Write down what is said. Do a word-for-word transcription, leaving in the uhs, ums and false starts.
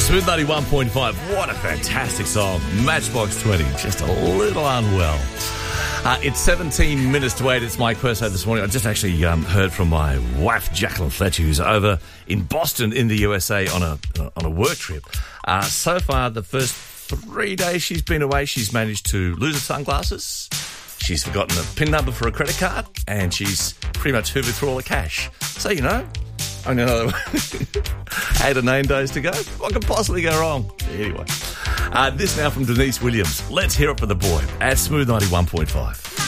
Smooth ninety-one point five. What a fantastic song. Matchbox twenty. Just a little unwell. Uh, it's seventeen minutes to eight. It's Mike Perso this morning. I just actually um, heard from my wife, Jacqueline Fletcher, who's over in Boston in the U S A on a on a work trip. Uh, so far, the first three days she's been away, she's managed to lose her sunglasses. She's forgotten the PIN number for a credit card, and she's pretty much hoovered through all the cash. So, you know, only another eight or nine days to go. What could possibly go wrong? Anyway, uh, this now from Denise Williams. Let's hear it for the boy at Smooth ninety-one point five.